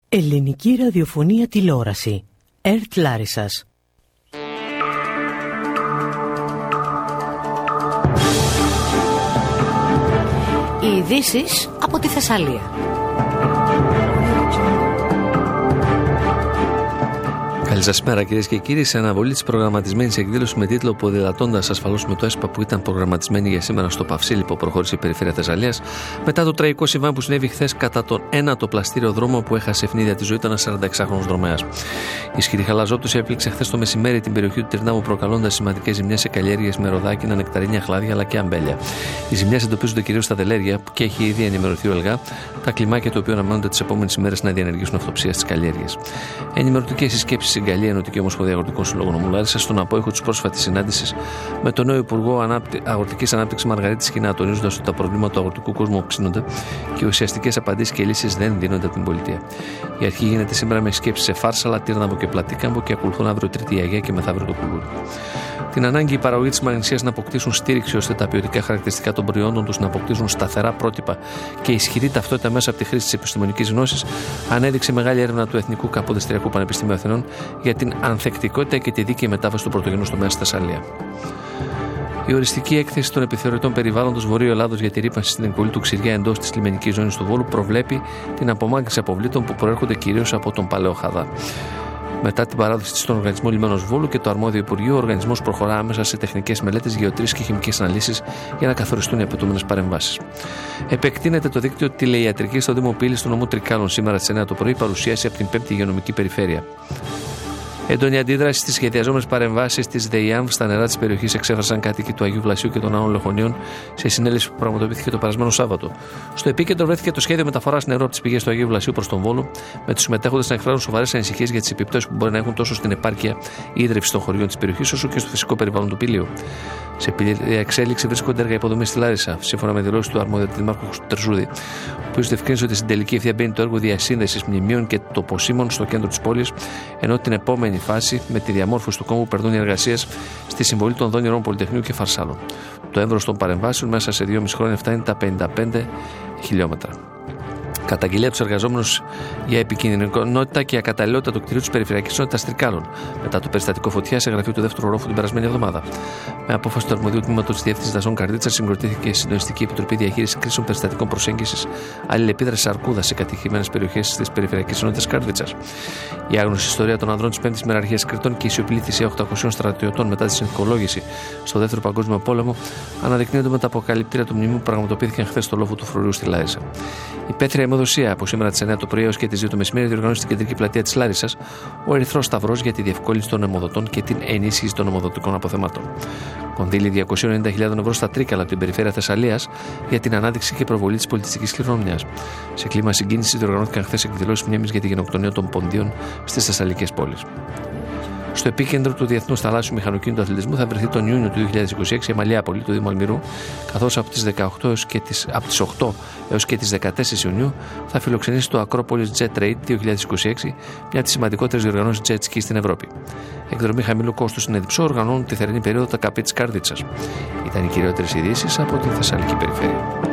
Ελληνική ραδιοφωνία τηλεόραση. ΕΡΤ Λάρισσας. Οι ειδήσεις από τη Θεσσαλία. Καλή σας μέρα, κυρίες και κύριοι. Σε αναβολή της προγραμματισμένης εκδήλωσης με τίτλο «Ποδηλατώντας ασφαλώς με το ΕΣΠΑ», που ήταν προγραμματισμένη για σήμερα στο Παυσίλι, που προχώρησε η περιφέρεια Θεσσαλίας, μετά το τραγικό συμβάν που συνέβη χθες κατά τον ένατο πλαστήριο δρόμο που έχασε ευνίδια τη ζωή του ένας 46χρονος δρομέας. Η ισχυρή χαλαζόπτωση έπληξε χθες το μεσημέρι την περιοχή του Τρινάμου, προκαλώντας σημαντικές ζημιές σε καλλιέργειες με ροδάκινα, νεκταρίνια, χλάδια αλλά και αμπέλια. Οι ζημιές εντοπίζονται κυρίως στα δελέρια, που και έχει ήδη ενημερωθεί ο ΕΛΓΑ, τα κλιμάκια του οποίου αναμένονται τις επόμενες ημέρες να διενεργήσουν αυτοψία στις καλλιέργειες. Ενημερωτικές συσκέψεις στην Γαλλία, Ενωτική Ομοσπονδία Αγροτικών Συλλόγων Νομού Λάρισσας, στον απόϊχο της πρόσφατης συνάντησης με τον νέο Υπουργό Αγροτικής Ανάπτυξης Μαργαρίτη Σκηνά, τονίζοντας ότι τα προβλήματα του αγροτικού κόσμου οξύνονται και ουσιαστικές απαντήσεις και λύσεις δεν δίνονται από την πολιτεία. Η αρχή γίνεται σήμερα με σκέψεις σε Φάρσαλα, Τύρναβο και Πλατίκαμπο και ακολουθούν αύριο Τρίτη η Αγία και μεθαύριο το Κουλούρι. Την ανάγκη η παραγωγή της μαγνησίας να αποκτήσουν στήριξη ώστε τα ποιοτικά χαρακτηριστικά των προϊόντων τους να αποκτήσουν σταθερά πρότυπα και ισχυρή ταυτότητα μέσα από τη χρήση της επιστημονικής γνώσης ανέδειξε μεγάλη έρευνα του Εθνικού Καποδιστριακού Πανεπιστημίου Αθηνών για την ανθεκτικότητα και τη δίκαιη μετάβαση του πρωτογενού τομέα στη Θεσσαλία. Η οριστική έκθεση των επιθεωρητών περιβάλλοντος Βορείου Ελλάδος για τη ρύπανση στην εκβολή του Ξηριά εντός της λιμενικής ζώνης του Βόλου προβλέπει την απομάκρυνση αποβλήτων που προέρχονται κυρίως από τον Παλαιοχαδά. Μετά την παράδοση στον Οργανισμό Λιμένος Βόλου και το αρμόδιο Υπουργείο, ο οργανισμός προχωρά άμεσα σε τεχνικές μελέτες, γεωτρήσεις και χημικές αναλύσεις για να καθοριστούν οι απαιτούμενες παρεμβάσεις. Επεκτείνεται το δίκτυο τηλεϊατρικής στο Δήμο Πύλης του νομού Τρικάλων σήμερα στις 9 το πρωί, παρουσίαση από την 5η Υγειονομική Περιφέρεια. Έντονη αντίδραση στις σχεδιαζόμενες παρεμβάσεις της ΔΕΙΑΜ στα νερά της περιοχής εξέφρασαν κάτοικοι του Αγίου Βλασίου και των Ναών Λεχωνίων σε συνέλευση που πραγματοποιήθηκε το περασμένο Σάββατο. Στο επίκεντρο βρέθηκε το σχέδιο μεταφοράς νερού από τις πηγές του Αγίου Βλασίου προς τον Βόλο, με τους συμμετέχοντες να εκφράζουν σοβαρές ανησυχίες για τις επιπτώσεις που μπορεί να έχουν τόσο στην επάρκεια ίδρυυση των χωριών της περιοχής όσο και στο φυσικό περιβάλλον του Πηλίου. Σε εξέλιξη βρίσκονται έργα υποδομής στη Λάρισα, σύμφωνα με δηλώσεις του αρμόδιου Δημάρχου Τερζούδη, ο οποίος διευκρίνησε ότι στην τελική ευθεία μπαίνει το έργο διασύνδεσης μνημείων και τοποσύμων στο κέντρο της πόλης, ενώ την επόμενη φάση με τη διαμόρφωση του κόμβου περνούν οι εργασίες στη συμβολή των δόνηρων Πολυτεχνείου και Φαρσάλων. Το εύρος των παρεμβάσεων μέσα σε 2,5 χρόνια φτάνει τα 55 χιλιόμετρα. Καταγγελία από τους εργαζόμενους για επικινδυνότητα και ακαταλληλότητα του κτηρίου της Περιφερειακής Ενότητας Τρικάλων μετά το περιστατικό φωτιάς σε γραφείο του δεύτερου ορόφου την περασμένη εβδομάδα. Με απόφαση του αρμοδίου τμήματος της Διεύθυνσης Δασών Καρδίτσας συγκροτήθηκε η Συντονιστική Επιτροπή Διαχείρισης Κρίσεων Περιστατικών Προσέγγισης Αλληλεπίδρασης Αρκούδα σε κατοικημένες περιοχές της Περιφερειακής Ενότητας Καρδίτσας. Η άγνωστη ιστορία των ανδρών της 5ης Μεραρχίας Κρητών και η σιωπηλή θυσία 800 στρατιωτών μετά τη συνθηκολόγηση στο Δεύτερο Παγκόσμιο Πόλεμο αναδεικνύονται με τα αποκαλυπτήρια του μνημείου που πραγματοποιήθηκαν χθες στο λόφο του Φρουρίου στη Λάρισα. Η πέθρια αιμοδοσία από σήμερα τις 9 το πρωί έως και τις 2 το μεσημέρι διοργανώσει στην κεντρική πλατεία της Λάρισσας ο Ερυθρός Σταυρός για τη διευκόλυνση των αιμοδοτών και την ενίσχυση των αιμοδοτικών αποθεμάτων. Κονδύλι 290.000 ευρώ στα Τρίκαλα από την περιφέρεια Θεσσαλίας για την ανάδειξη και προβολή της πολιτιστικής κληρονομιάς. Σε κλίμα συγκίνησης διοργανώθηκαν χθες εκδηλώσεις μνήμης για τη γενοκτονία των ποντίων στις θεσσαλικές πόλεις. Στο επίκεντρο του Διεθνούς Θαλάσσιου Μηχανοκίνητου Αθλητισμού θα βρεθεί τον Ιούνιο του 2026 η Αμαλιάπολη του Δήμου Αλμυρού, καθώς από τις 8 έως και τις 14 Ιουνίου θα φιλοξενήσει το Acropolis Jet Raid 2026, μια από τις σημαντικότερες διοργανώσεις jet ski στην Ευρώπη. Εκδρομή χαμηλού κόστους στην Εδιψό οργανώνουν τη θερινή περίοδο τα καπί της Καρδίτσας. Ήταν οι κυριότερες ειδήσεις από τη Θεσσαλική Περιφέρεια.